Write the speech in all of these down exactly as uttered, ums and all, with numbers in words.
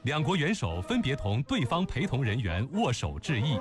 两国元首分别同对方陪同人员握手致意。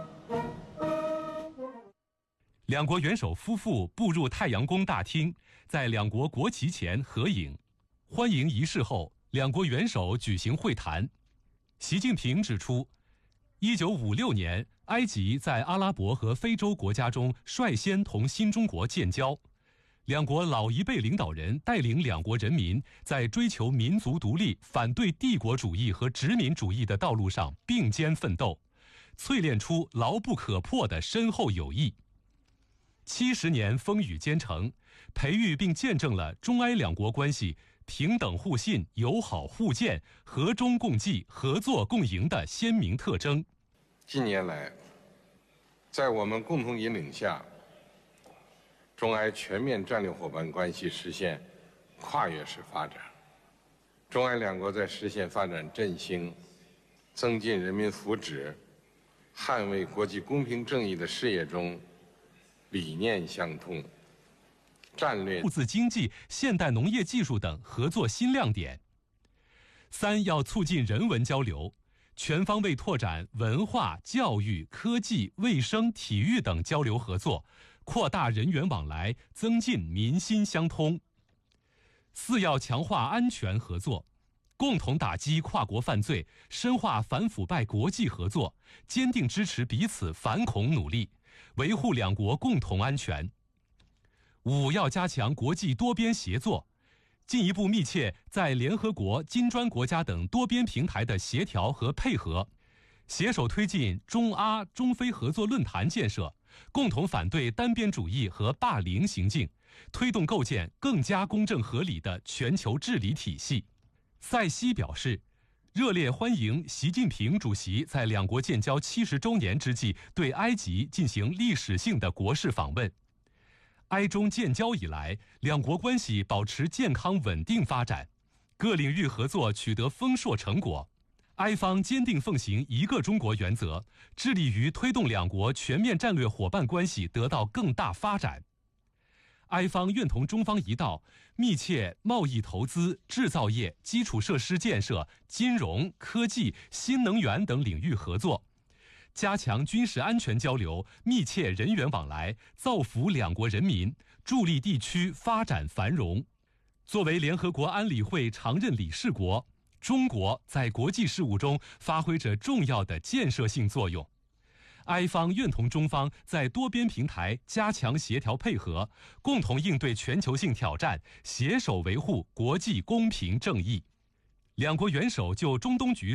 两国元首夫妇步入太阳宫大厅，在两国国旗前合影。欢迎仪式后，两国元首举行会谈。习近平指出，一九五六年，埃及在阿拉伯和非洲国家中率先同新中国建交。两国老一辈领导人带领两国人民在追求民族独立、反对帝国主义和殖民主义的道路上并肩奋斗，淬炼出牢不可破的深厚友谊。七十年风雨兼程，培育并见证了中埃两国关系平等互信、友好互鉴、和衷共济、合作共赢的鲜明特征。 近年来，在我们共同引领下，中埃全面战略伙伴关系实现跨越式发展，中埃两国在实现发展振兴、增进人民福祉、捍卫国际公平正义的事业中理念相通，战略数字经济、现代农业技术等合作新亮点。三要促进人文交流，全方位拓展文化、教育、科技、卫生、体育等交流合作，扩大人员往来，增进民心相通。四要强化安全合作，共同打击跨国犯罪，深化反腐败国际合作，坚定支持彼此反恐努力，维护两国共同安全。五要加强国际多边协作，进一步密切在联合国、金砖国家等多边平台的协调和配合，携手推进中阿、中非合作论坛建设，共同反对单边主义和霸凌行径，推动构建更加公正合理的全球治理体系。塞西表示，热烈欢迎习近平主席在两国建交七十周年之际对埃及进行历史性的国事访问。埃中建交以来，两国关系保持健康稳定发展，各领域合作取得丰硕成果。埃方坚定奉行一个中国原则，致力于推动两国全面战略伙伴关系得到更大发展。埃方愿同中方一道，密切贸易投资、制造业、基础设施建设、金融、科技、新能源等领域合作，加强军事安全交流，密切人员往来，造福两国人民，助力地区发展繁荣。作为联合国安理会常任理事国，中国在国际事务中发挥着重要的建设性作用。埃方愿同中方在多边平台加强协调配合，共同应对全球性挑战，携手维护国际公平正义。两国元首就中东局